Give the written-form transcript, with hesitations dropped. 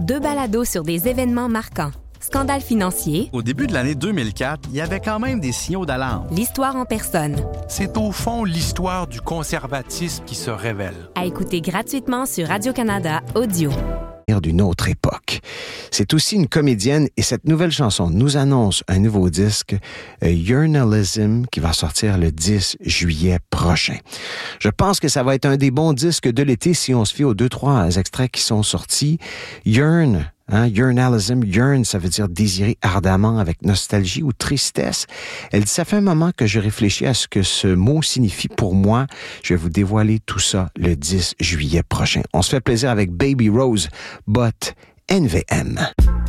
2 balados sur des événements marquants. Scandale financier. Au début de l'année 2004, il y avait quand même des signaux d'alarme. L'histoire en personne. C'est au fond l'histoire du conservatisme qui se révèle. À écouter gratuitement sur Radio-Canada Audio. D'une autre époque. C'est aussi une comédienne et cette nouvelle chanson nous annonce un nouveau disque, Yearnalism, qui va sortir le 10 juillet prochain. Je pense que ça va être un des bons disques de l'été si on se fie aux 2-3 extraits qui sont sortis. Yearn, Yearnalism, yearn, ça veut dire désirer ardemment avec nostalgie ou tristesse. Elle dit, ça fait un moment que je réfléchis à ce que ce mot signifie pour moi. Je vais vous dévoiler tout ça le 10 juillet prochain. On se fait plaisir avec Baby Rose, but NVM.